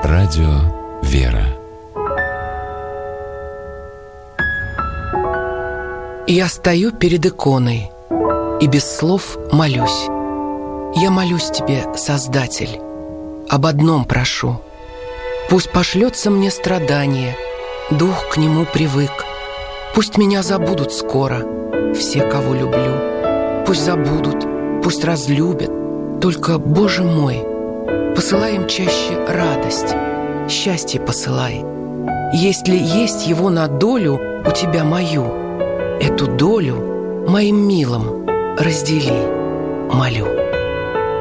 Радио «Вера». Я стою перед иконой и без слов молюсь. Я молюсь тебе, Создатель, об одном прошу. Пусть пошлется мне страдание, дух к нему привык. Пусть меня забудут скоро все, кого люблю. Пусть забудут, пусть разлюбят. Только, Боже мой, посылай им чаще радость, счастье посылай. Если есть его на долю у тебя мою, эту долю моим милым раздели, молю.